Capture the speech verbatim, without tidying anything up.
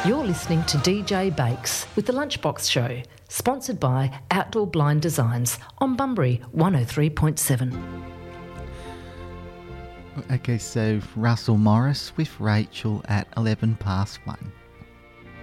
You're listening to D J Bakes with The Lunchbox Show, sponsored by Outdoor Blind Designs on Bunbury one oh three point seven. Okay, so Russell Morris with Rachel at eleven past one.